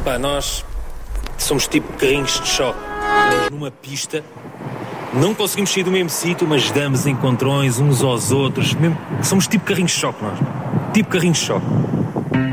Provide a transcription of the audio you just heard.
Pá, nós somos tipo carrinhos de choque. Estamos numa pista, não conseguimos sair do mesmo sítio, mas damos encontrões uns aos outros. Mesmo, somos tipo carrinhos de choque, nós. Tipo carrinhos de choque.